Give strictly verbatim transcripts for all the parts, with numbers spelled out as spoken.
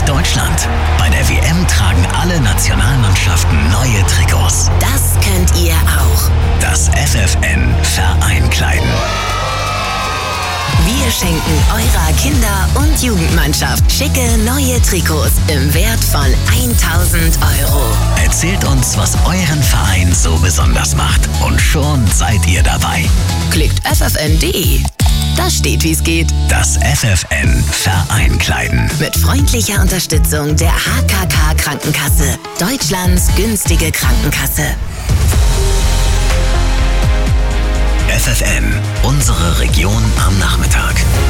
Deutschland. Bei der W M tragen alle Nationalmannschaften neue Trikots. Das könnt ihr auch. Das F F N Vereinkleiden. Wir schenken eurer Kinder- und Jugendmannschaft schicke neue Trikots im Wert von tausend Euro. Erzählt uns, was euren Verein so besonders macht. Und schon seid ihr dabei. Klickt f f n punkt d e. Da steht, wie es geht. Das F F N Vereinkleiden. Mit freundlicher Unterstützung der H K K Krankenkasse. Deutschlands günstige Krankenkasse. F F N, unsere Region am Nachmittag.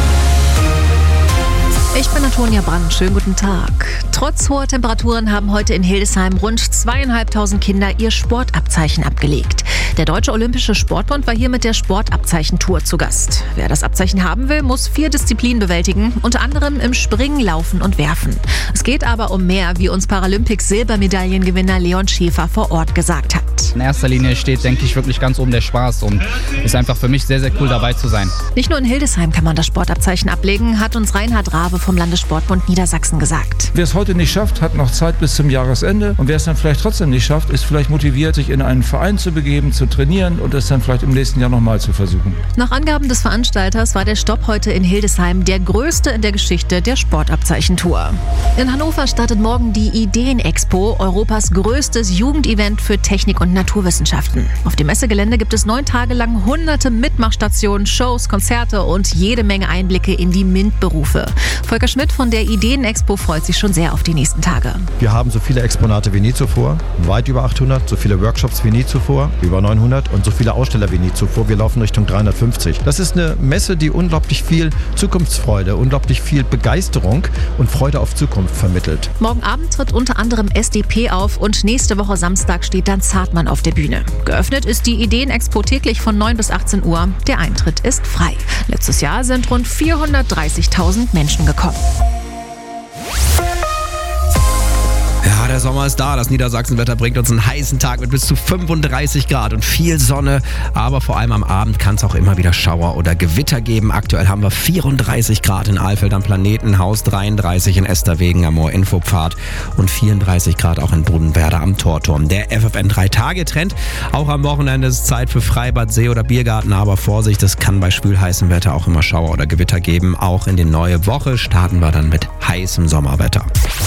Ich bin Antonia Brandt. Schönen guten Tag. Trotz hoher Temperaturen haben heute in Hildesheim rund zweieinhalbtausend Kinder ihr Sportabzeichen abgelegt. Der Deutsche Olympische Sportbund war hier mit der Sportabzeichentour zu Gast. Wer das Abzeichen haben will, muss vier Disziplinen bewältigen, unter anderem im Springen, Laufen und Werfen. Es geht aber um mehr, wie uns Paralympics-Silbermedaillengewinner Leon Schäfer vor Ort gesagt hat. In erster Linie steht, denke ich, wirklich ganz oben der Spaß und ist einfach für mich sehr, sehr cool dabei zu sein. Nicht nur in Hildesheim kann man das Sportabzeichen ablegen, hat uns Reinhard Rabe vom Landessportbund Niedersachsen gesagt. Wer es heute nicht schafft, hat noch Zeit bis zum Jahresende. Und wer es dann vielleicht trotzdem nicht schafft, ist vielleicht motiviert, sich in einen Verein zu begeben, zu trainieren und es dann vielleicht im nächsten Jahr nochmal zu versuchen. Nach Angaben des Veranstalters war der Stopp heute in Hildesheim der größte in der Geschichte der Sportabzeichentour. In Hannover startet morgen die Ideen-Expo, Europas größtes Jugendevent für Technik und Naturwissenschaften. Auf dem Messegelände gibt es neun Tage lang hunderte Mitmachstationen, Shows, Konzerte und jede Menge Einblicke in die MINT-Berufe. Volker Schmidt von der Ideen-Expo freut sich schon sehr auf die nächsten Tage. Wir haben so viele Exponate wie nie zuvor, weit über achthundert, so viele Workshops wie nie zuvor, über neunhundert und so viele Aussteller wie nie zuvor. Wir laufen Richtung dreihundertfünfzig. Das ist eine Messe, die unglaublich viel Zukunftsfreude, unglaublich viel Begeisterung und Freude auf Zukunft vermittelt. Morgen Abend tritt unter anderem S D P auf und nächste Woche Samstag steht dann Zartmann auf der Bühne. Geöffnet ist die Ideen-Expo täglich von neun bis achtzehn Uhr. Der Eintritt ist frei. Letztes Jahr sind rund vierhundertdreißigtausend Menschen gekommen. Ja, der Sommer ist da. Das Niedersachsenwetter bringt uns einen heißen Tag mit bis zu fünfunddreißig Grad und viel Sonne. Aber vor allem am Abend kann es auch immer wieder Schauer oder Gewitter geben. Aktuell haben wir vierunddreißig Grad in Alfeld am Planetenhaus, dreiunddreißig in Esterwegen am Moor-Infopfad und vierunddreißig Grad auch in Bodenwerder am Torturm. Der F F N drei Tage Trend. Auch am Wochenende ist Zeit für Freibad, See oder Biergarten. Aber Vorsicht, es kann bei schwülheißem Wetter auch immer Schauer oder Gewitter geben. Auch in die neue Woche starten wir dann mit heißem Sommerwetter.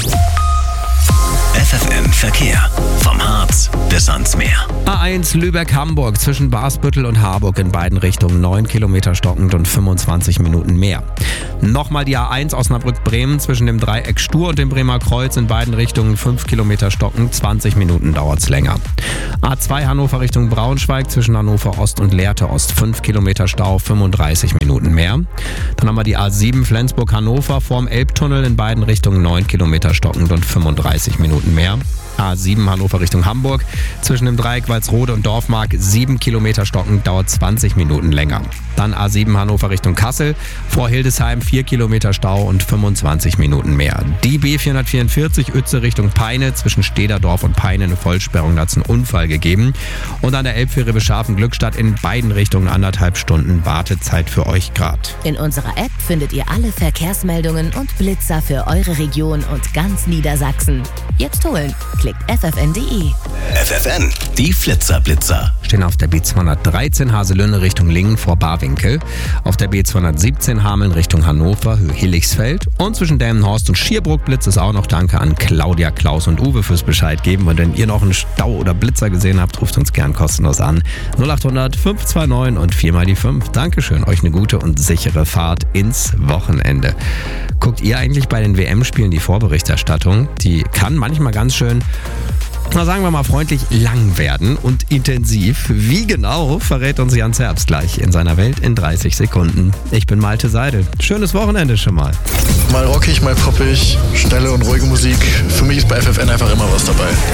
F F N Verkehr. Vom Harz bis ans Meer. A eins Lübeck-Hamburg zwischen Barsbüttel und Harburg in beiden Richtungen neun Kilometer stockend und fünfundzwanzig Minuten mehr. Nochmal die A eins Osnabrück-Bremen zwischen dem Dreieck Stur und dem Bremer Kreuz in beiden Richtungen fünf Kilometer stockend, zwanzig Minuten dauert's länger. A zwei Hannover Richtung Braunschweig zwischen Hannover Ost und Lehrte Ost fünf Kilometer Stau, fünfunddreißig Minuten mehr. Dann haben wir die A sieben Flensburg-Hannover vorm Elbtunnel in beiden Richtungen neun Kilometer stockend und fünfunddreißig Minuten mehr. A sieben Hannover Richtung Hamburg zwischen dem Dreieck Walsrode und Dorfmark sieben Kilometer stockend, dauert zwanzig Minuten länger. Dann A sieben Hannover Richtung Kassel, vor Hildesheim vier Kilometer Stau und fünfundzwanzig Minuten mehr. Die B vierhundertvierundvierzig Uetze Richtung Peine zwischen Stederdorf und Peine eine Vollsperrung, da hat es einen Unfall gegeben. Und an der Elbfähre Bescharfen-Glückstadt in beiden Richtungen anderthalb Stunden Wartezeit für euch grad. In unserer App findet ihr alle Verkehrsmeldungen und Blitzer für eure Region und ganz Niedersachsen. Jetzt holen. Klickt f f n punkt d e. F F N, die Flitzer-Blitzer. Stehen auf der B zweihundertdreizehn Haselünne Richtung Lingen vor Barwinkel, auf der B zweihundertsiebzehn Hameln Richtung Hannover, Höhe Hilligsfeld und zwischen Delmenhorst und Schierbruck blitzt es auch noch. Danke an Claudia, Klaus und Uwe fürs Bescheid geben. Und wenn ihr noch einen Stau oder Blitzer gesehen habt, ruft uns gern kostenlos an. null acht hundert fünf zwei neun und vier mal die fünf. Dankeschön, euch eine gute und sichere Fahrt ins Wochenende. Guckt ihr eigentlich bei den W M-Spielen die Vorberichterstattung? Die kann manchmal ganz schön, na sagen wir mal freundlich, lang werden und intensiv. Wie genau, verrät uns Jans Herbst gleich in seiner Welt in dreißig Sekunden. Ich bin Malte Seidel. Schönes Wochenende schon mal. Mal rockig, mal poppig, schnelle und ruhige Musik. Für mich ist bei F F N einfach immer was dabei.